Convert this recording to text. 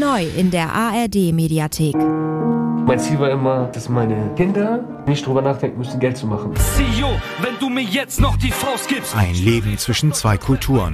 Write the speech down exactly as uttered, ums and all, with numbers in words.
neu in der A R D-Mediathek. Mein Ziel war immer, dass meine Kinder nicht drüber nachdenken müssen, Geld zu machen. C E O, wenn du mir jetzt noch die Faust gibst. Ein Leben zwischen zwei Kulturen.